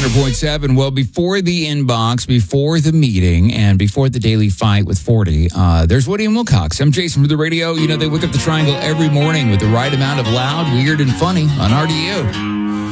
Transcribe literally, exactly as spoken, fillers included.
hundred point seven. Well, before the inbox, before the meeting, and before the daily fight with forty, uh, there's Woody and Wilcox. I'm Jason from the radio. You know, they wake up the triangle every morning with the right amount of loud, weird, and funny on R D U.